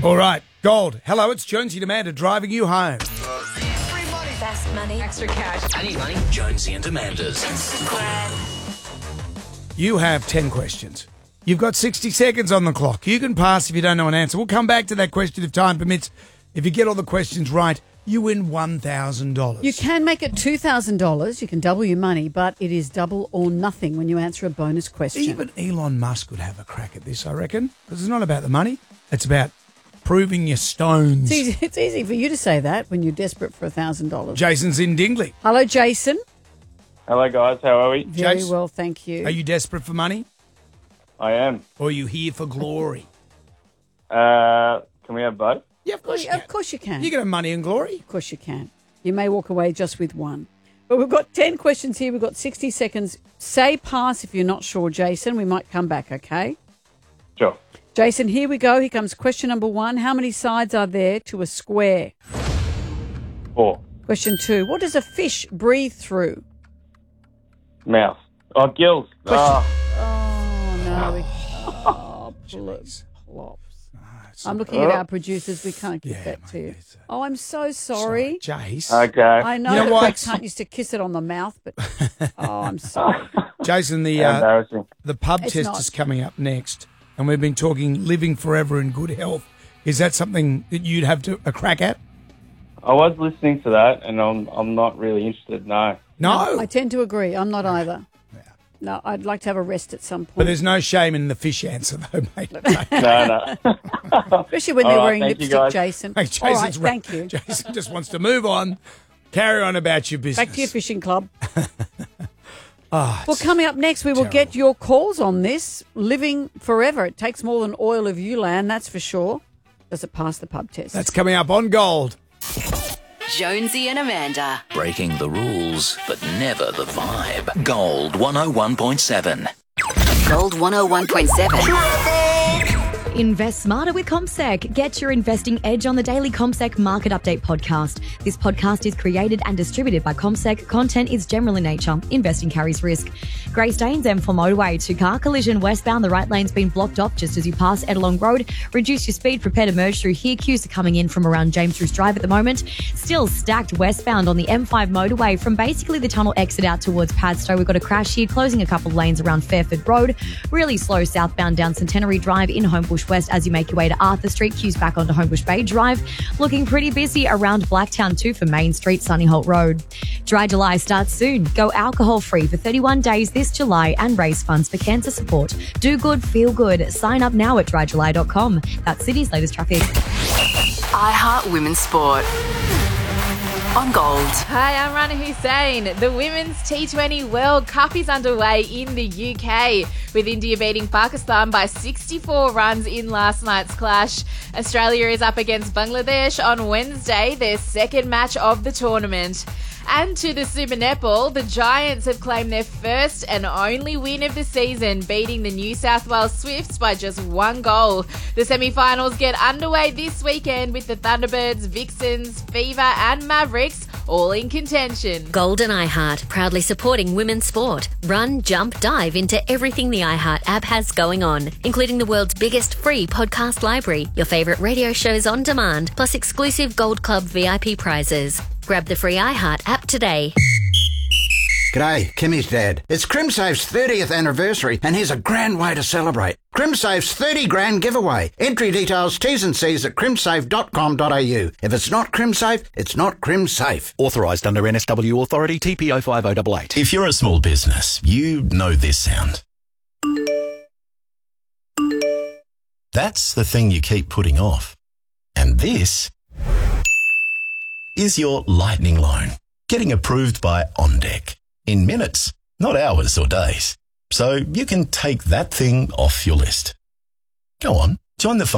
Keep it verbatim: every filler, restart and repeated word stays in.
All right, Gold. Hello, it's Jonesy and Amanda driving you home. Free money. Fast money. Extra cash. I need money. Jonesy and Amanda's. You have ten questions. You've got sixty seconds on the clock. You can pass if you don't know an answer. We'll come back to that question if time permits. If you get all the questions right, you win one thousand dollars. You can make it two thousand dollars. You can double your money, but it is double or nothing when you answer a bonus question. Even Elon Musk would have a crack at this, I reckon. Because it's not about the money. It's about proving your stones. It's easy, it's easy for you to say that when you're desperate for one thousand dollars. Jason's in Dingley. Hello, Jason. Hello, guys. How are we? Very Jason, well, thank you. Are you desperate for money? I am. Or are you here for glory? Uh, can we have both? Yeah, of course you Of can. course you can. You can have money and glory. Of course you can. You may walk away just with one. But we've got ten questions here. We've got sixty seconds. Say pass if you're not sure, Jason. We might come back, okay? Sure. Jason, here we go. Here comes question number one. How many sides are there to a square? Four. Question two. What does a fish breathe through? Mouth. Oh, gills. Oh, Oh, no. We, oh, plops. plops. I'm looking at our producers. We can't give Yeah, that mate, to you. it's, uh, Oh, I'm so sorry. Jace. okay. I know, You know that what? they can't used to kiss it on the mouth, but oh, I'm sorry. Jason, the uh, Embarrassing. the pub It's test not. is coming up next, and we've been talking living forever in good health. Is that something that you'd have to a crack at? I was listening to that, and I'm I'm not really interested. No. No. I tend to agree. I'm not either. No, I'd like to have a rest at some But point. there's no shame in the fish answer, though, mate. No, no. Especially when All they're right, wearing thank you, lipstick, guys. Jason. Hey, All right, Jason's ra- thank you. Jason just wants to move on. Carry on about your business. Back to your fishing club. Ah, Well, it's coming up next, we will terrible. get your calls on this. Living forever. It takes more than oil of Ulan, that's for sure. Does it pass the pub test? That's coming up on Gold. Jonesy and Amanda. Breaking the rules, but never the vibe. Gold one oh one point seven. Gold one oh one point seven. Invest smarter with CompSec. Get your investing edge on the daily CompSec Market Update podcast. This podcast is created and distributed by CompSec. Content is general in nature. Investing carries risk. Grey Staines M four motorway. Two-car collision westbound. The right lane's been blocked off just as you pass Edelong Road. Reduce your speed. Prepare to merge through here. Queues are coming in from around James Roos Drive at the moment. Still stacked westbound on the M five motorway from basically the tunnel exit out towards Padstow. We've got a crash here, closing a couple of lanes around Fairford Road. Really slow southbound down Centenary Drive in Homebush West as you make your way to Arthur Street. Queues back onto Homebush Bay Drive. Looking pretty busy around Blacktown too for Main Street, Sunnyholt Road. Dry July starts soon. Go alcohol free for thirty-one days this July and raise funds for cancer support. Do good, feel good. Sign up now at dry july dot com. That's Sydney's latest traffic. iHeart Women's Sport. On Gold. Hi, I'm Rana Hussain. The Women's T twenty World Cup is underway in the U K, with India beating Pakistan by sixty-four runs in last night's clash. Australia is up against Bangladesh on Wednesday, their second match of the tournament. And to the Super Netball, the Giants have claimed their first and only win of the season, beating the New South Wales Swifts by just one goal. The semi-finals get underway this weekend with the Thunderbirds, Vixens, Fever and Mavericks all in contention. Gold and iHeart, proudly supporting women's sport. Run, jump, dive into everything the iHeart app has going on, including the world's biggest free podcast library, your favourite radio shows on demand, plus exclusive Gold Club V I P prizes. Grab the free iHeart app today. G'day, Kimmy's dad. It's CrimSafe's thirtieth anniversary, and here's a grand way to celebrate. CrimSafe's thirty grand giveaway. Entry details, T's and C's at crimsafe dot com dot a u. If it's not CrimSafe, it's not CrimSafe. Authorised under N S W Authority T P O five oh eight eight. If you're a small business, you know this sound. That's the thing you keep putting off. And this is your lightning loan, getting approved by OnDeck in minutes, not hours or days. So you can take that thing off your list. Go on, join the